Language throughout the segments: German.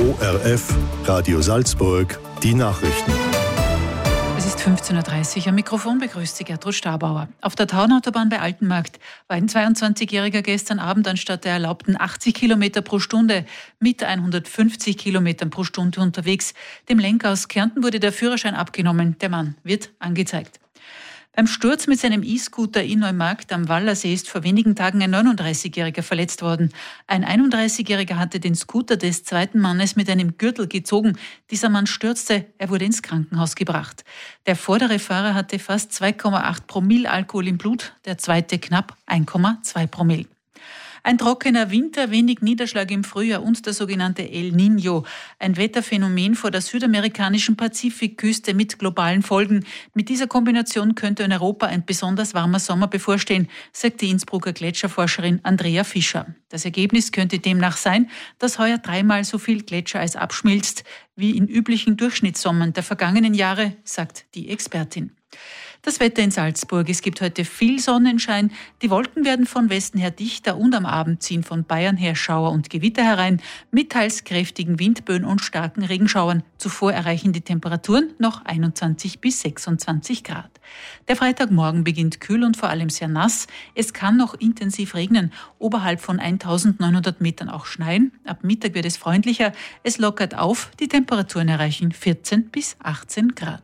ORF Radio Salzburg, die Nachrichten. Es ist 15.30 Uhr. Am Mikrofon begrüßt Sie Gertrud Stabauer. Auf der Taunautobahn bei Altenmarkt war ein 22-Jähriger gestern Abend anstatt der erlaubten 80 Kilometer pro Stunde mit 150 Kilometern pro Stunde unterwegs. Dem Lenker aus Kärnten wurde der Führerschein abgenommen. Der Mann wird angezeigt. Beim Sturz mit seinem E-Scooter in Neumarkt am Wallersee ist vor wenigen Tagen ein 39-Jähriger verletzt worden. Ein 31-Jähriger hatte den Scooter des zweiten Mannes mit einem Gürtel gezogen. Dieser Mann stürzte, er wurde ins Krankenhaus gebracht. Der vordere Fahrer hatte fast 2,8 Promille Alkohol im Blut, der zweite knapp 1,2 Promille. Ein trockener Winter, wenig Niederschlag im Frühjahr und der sogenannte El Niño. Ein Wetterphänomen vor der südamerikanischen Pazifikküste mit globalen Folgen. Mit dieser Kombination könnte in Europa ein besonders warmer Sommer bevorstehen, sagt die Innsbrucker Gletscherforscherin Andrea Fischer. Das Ergebnis könnte demnach sein, dass heuer 3-mal so viel Gletschereis abschmilzt wie in üblichen Durchschnittssommern der vergangenen Jahre, sagt die Expertin. Das Wetter in Salzburg. Es gibt heute viel Sonnenschein. Die Wolken werden von Westen her dichter und am Abend ziehen von Bayern her Schauer und Gewitter herein, mit teils kräftigen Windböen und starken Regenschauern. Zuvor erreichen die Temperaturen noch 21 bis 26 Grad. Der Freitagmorgen beginnt kühl und vor allem sehr nass. Es kann noch intensiv regnen, oberhalb von 1900 Metern auch schneien. Ab Mittag wird es freundlicher. Es lockert auf. Die Temperaturen erreichen 14 bis 18 Grad.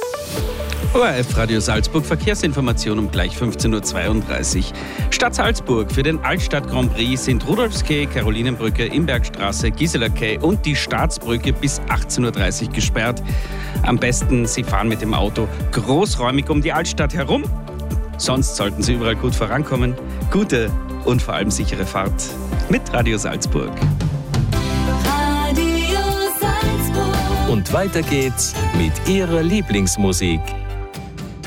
ORF Radio Salzburg, Verkehrsinformation um gleich 15.32 Uhr. Stadt Salzburg. Für den Altstadt Grand Prix sind Rudolfskay, Karolinenbrücke, Imbergstraße, Gisela Quai und die Staatsbrücke bis 18.30 Uhr gesperrt. Am besten, Sie fahren mit dem Auto großräumig um die Altstadt herum. Sonst sollten Sie überall gut vorankommen. Gute und vor allem sichere Fahrt mit Radio Salzburg. Radio Salzburg. Und weiter geht's mit Ihrer Lieblingsmusik.